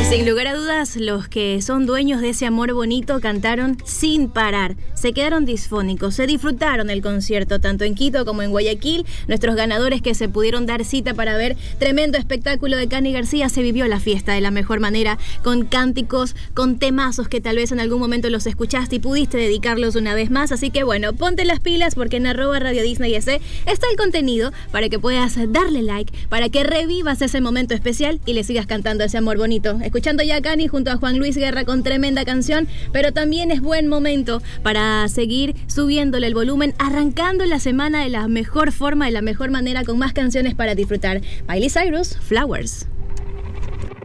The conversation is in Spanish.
Sin lugar a dudas, los que son dueños de ese amor bonito cantaron sin parar. Se quedaron disfónicos, se disfrutaron el concierto tanto en Quito como en Guayaquil. Nuestros ganadores que se pudieron dar cita para ver tremendo espectáculo de Cani García, se vivió la fiesta de la mejor manera, con cánticos, con temazos que tal vez en algún momento los escuchaste y pudiste dedicarlos una vez más. Así que bueno, ponte las pilas porque en @RadioDisneyEC está el contenido para que puedas darle like, para que revivas ese momento especial y le sigas cantando ese amor bonito. Escuchando ya a Cani junto a Juan Luis Guerra con tremenda canción, pero también es buen momento para seguir subiéndole el volumen, arrancando la semana de la mejor forma, de la mejor manera, con más canciones para disfrutar. Miley Cyrus, Flowers.